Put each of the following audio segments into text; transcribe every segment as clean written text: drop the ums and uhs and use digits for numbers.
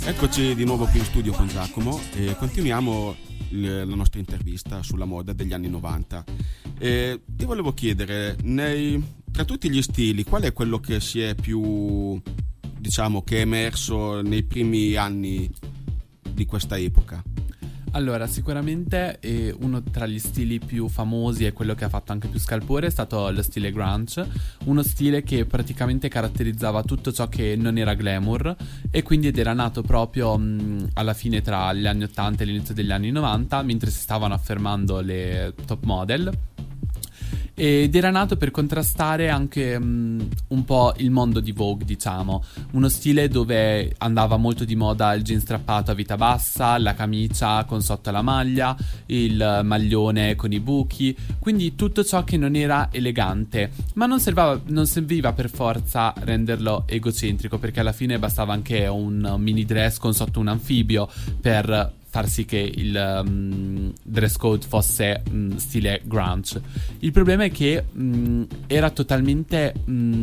Eccoci di nuovo qui in studio con Giacomo e continuiamo la nostra intervista sulla moda degli anni 90. Ti volevo chiedere, tra tutti gli stili, qual è quello che si è più, diciamo, che è emerso nei primi anni di questa epoca? Allora, sicuramente uno tra gli stili più famosi e quello che ha fatto anche più scalpore è stato lo stile grunge, uno stile che praticamente caratterizzava tutto ciò che non era glamour e quindi era nato proprio alla fine tra gli anni 80 e l'inizio degli anni 90, mentre si stavano affermando le top model. Ed era nato per contrastare anche un po' il mondo di Vogue, diciamo. Uno stile dove andava molto di moda il jean strappato a vita bassa, la camicia con sotto la maglia, il maglione con i buchi, quindi tutto ciò che non era elegante, ma non serviva per forza renderlo egocentrico, perché alla fine bastava anche un mini dress con sotto un anfibio per far sì che il dress code fosse stile grunge. Il problema è che era totalmente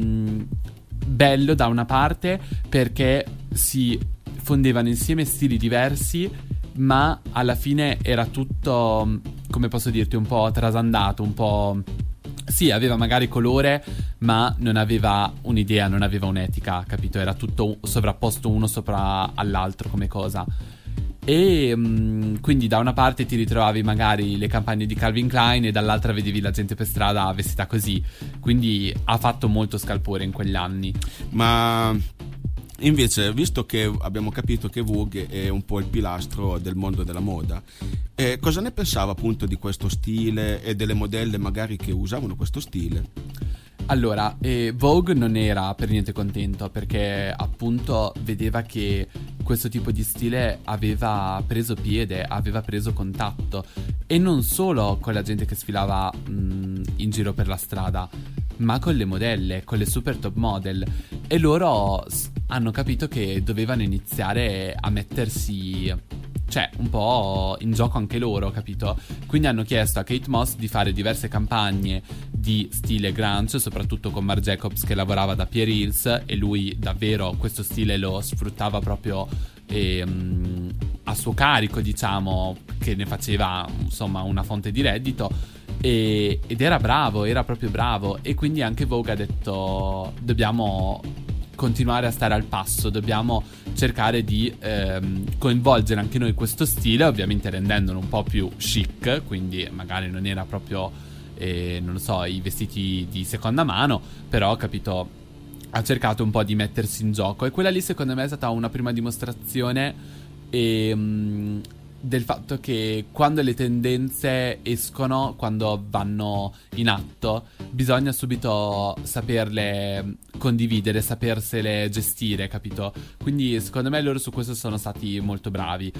bello da una parte, perché si fondevano insieme stili diversi, ma alla fine era tutto, come posso dirti, un po' trasandato, un po'... Sì, aveva magari colore, ma non aveva un'idea, non aveva un'etica, capito? Era tutto sovrapposto uno sopra all'altro come cosa. E quindi da una parte ti ritrovavi magari le campagne di Calvin Klein e dall'altra vedevi la gente per strada vestita così. Quindi ha fatto molto scalpore in quegli anni. Ma invece, visto che abbiamo capito che Vogue è un po' il pilastro del mondo della moda, cosa ne pensava appunto di questo stile e delle modelle magari che usavano questo stile? Allora, Vogue non era per niente contento, perché appunto vedeva che questo tipo di stile aveva preso piede, aveva preso contatto, e non solo con la gente che sfilava in giro per la strada, ma con le modelle, con le super top model, e loro hanno capito che dovevano iniziare a mettersi, cioè, un po' in gioco anche loro, capito? Quindi hanno chiesto a Kate Moss di fare diverse campagne di stile grunge, soprattutto con Marc Jacobs che lavorava da Pierre Hills, e lui davvero questo stile lo sfruttava proprio a suo carico, diciamo, che ne faceva insomma una fonte di reddito, ed era bravo, era proprio bravo, e quindi anche Vogue ha detto dobbiamo continuare a stare al passo, dobbiamo cercare di coinvolgere anche noi questo stile, ovviamente rendendolo un po' più chic, quindi magari non era proprio non lo so, i vestiti di seconda mano, però capito, ha cercato un po' di mettersi in gioco, e quella lì secondo me è stata una prima dimostrazione del fatto che quando le tendenze escono, quando vanno in atto, bisogna subito saperle condividere, sapersele gestire, capito? Quindi secondo me loro su questo sono stati molto bravi.